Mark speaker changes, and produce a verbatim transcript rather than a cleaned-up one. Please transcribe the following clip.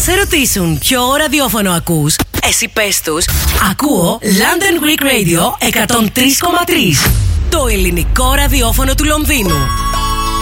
Speaker 1: σε ρωτήσουν ποιο ραδιόφωνο ακούς, εσύ πες τους, ακούω London Greek Radio εκατόν τρία κόμμα τρία. Το ελληνικό ραδιόφωνο του Λονδίνου.